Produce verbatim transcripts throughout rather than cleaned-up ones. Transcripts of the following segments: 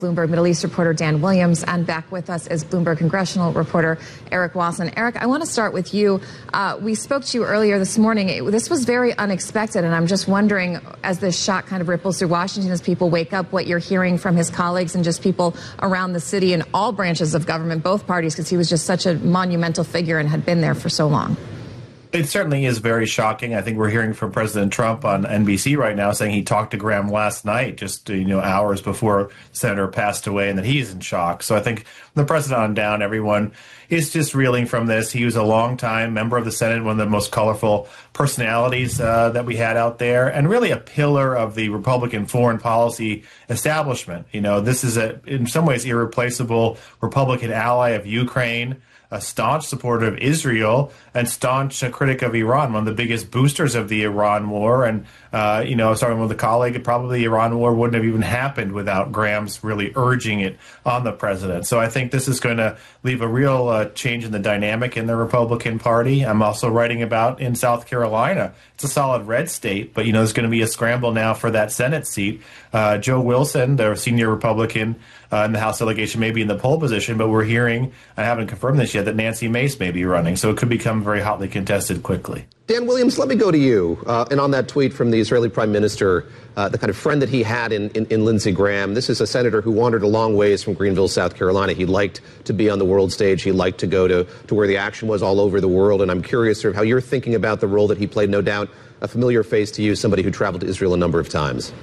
Bloomberg Middle East reporter Dan Williams, and back with us is Bloomberg congressional reporter Eric Wasson. Eric, I want to start with you. Uh, we spoke to you earlier this morning. It, this was very unexpected, and I'm just wondering, as this shock kind of ripples through Washington, as people wake up, what you're hearing from his colleagues and just people around the city in all branches of government, both parties, because he was just such a monumental figure and had been there for so long. It certainly is very shocking. I think we're hearing from President Trump on N B C right now saying he talked to Graham last night, just you know hours before the senator passed away, and that he's in shock. So I think the president on down, everyone is just reeling from this. He was a long-time member of the Senate, one of the most colorful personalities uh, that we had out there, and really a pillar of the Republican foreign policy establishment. You know, this is a in some ways irreplaceable Republican ally of Ukraine, a staunch supporter of Israel, and staunch critic of Iran, one of the biggest boosters of the Iran war. And, uh, you know, I was talking with a colleague, probably the Iran war wouldn't have even happened without Graham's really urging it on the president. So I think this is going to leave a real uh, change in the dynamic in the Republican Party. I'm also writing about in South Carolina. It's a solid red state, but, you know, there's going to be a scramble now for that Senate seat. Uh, Joe Wilson, the senior Republican uh, in the House delegation, may be in the pole position, but we're hearing, I haven't confirmed this yet, that Nancy Mace may be running. So it could become very hotly contested quickly. Dan Williams, let me go to you. Uh, and on that tweet from the Israeli prime minister, uh, the kind of friend that he had in, in, in Lindsey Graham, this is a senator who wandered a long ways from Greenville, South Carolina. He liked to be on the world stage. He liked to go to, to where the action was all over the world. And I'm curious sort of how you're thinking about the role that he played. No doubt a familiar face to you, somebody who traveled to Israel a number of times.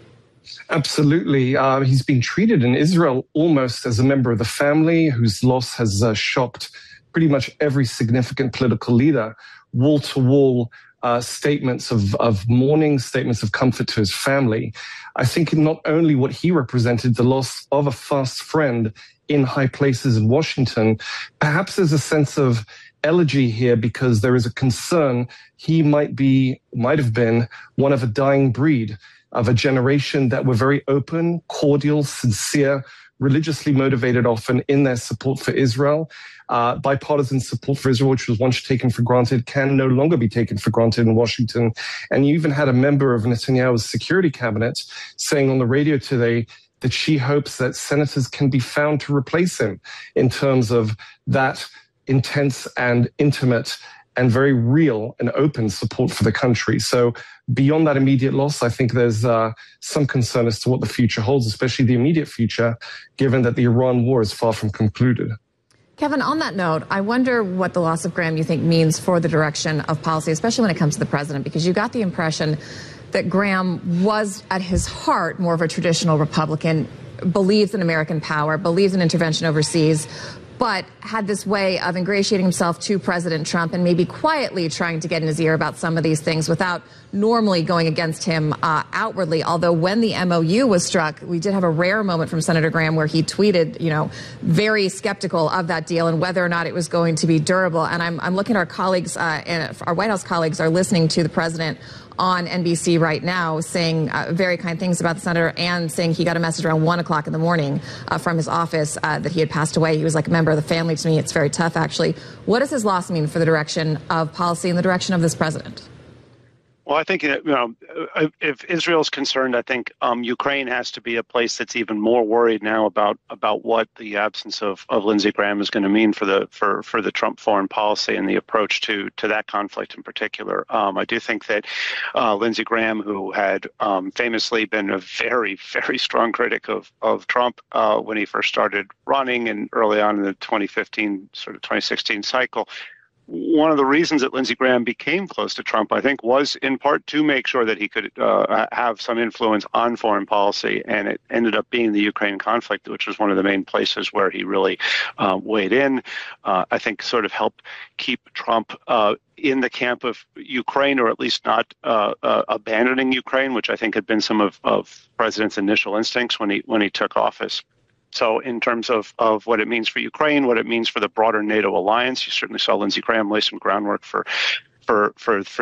Absolutely. Uh, he's been treated in Israel almost as a member of the family whose loss has uh, shocked pretty much every significant political leader. Wall-to-wall uh, statements of, of mourning, statements of comfort to his family. I think not only what he represented, the loss of a fast friend in high places in Washington, perhaps there's a sense of elegy here because there is a concern he might be, might have been one of a dying breed, of a generation that were very open, cordial, sincere, religiously motivated often in their support for Israel. Uh, bipartisan support for Israel, which was once taken for granted, can no longer be taken for granted in Washington. And you even had a member of Netanyahu's security cabinet saying on the radio today that she hopes that senators can be found to replace him in terms of that intense and intimate and very real and open support for the country. So beyond that immediate loss, I think there's uh, some concern as to what the future holds, especially the immediate future, given that the Iran war is far from concluded. Kevin, on that note, I wonder what the loss of Graham you think means for the direction of policy, especially when it comes to the president, because you got the impression that Graham was at his heart more of a traditional Republican, believes in American power, believes in intervention overseas, but had this way of ingratiating himself to President Trump and maybe quietly trying to get in his ear about some of these things without normally going against him uh, outwardly. Although when the M O U was struck, we did have a rare moment from Senator Graham where he tweeted, you know, very skeptical of that deal and whether or not it was going to be durable. And I'm, I'm looking at our colleagues, uh, and our White House colleagues are listening to the president on N B C right now saying uh, very kind things about the senator and saying he got a message around one o'clock in the morning uh, from his office uh, that he had passed away. He was like a member of the family to me. It's very tough, actually. What does his loss mean for the direction of policy and the direction of this president? Well, I think, you know, if Israel's concerned, I think um, Ukraine has to be a place that's even more worried now about about what the absence of, of Lindsey Graham is going to mean for the for, for the Trump foreign policy and the approach to to that conflict in particular. Um, I do think that uh, Lindsey Graham, who had um, famously been a very, very strong critic of, of Trump uh, when he first started running and early on in the twenty fifteen, sort of twenty sixteen cycle, one of the reasons that Lindsey Graham became close to Trump, I think, was in part to make sure that he could uh, have some influence on foreign policy. And it ended up being the Ukraine conflict, which was one of the main places where he really uh, weighed in. Uh, I think sort of helped keep Trump uh, in the camp of Ukraine, or at least not uh, uh, abandoning Ukraine, which I think had been some of, of the president's initial instincts when he when he took office. So in terms of, of what it means for Ukraine, what it means for the broader NATO alliance, you certainly saw Lindsey Graham lay some groundwork for for for, for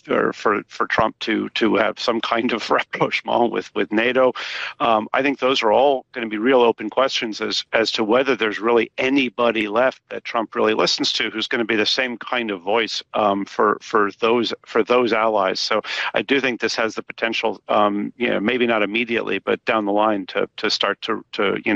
for, for for Trump to to have some kind of rapprochement with with NATO. Um, I think those are all going to be real open questions as as to whether there's really anybody left that Trump really listens to who's going to be the same kind of voice um, for for those for those allies. So I do think this has the potential, um, you know, maybe not immediately, but down the line to to start to to you know.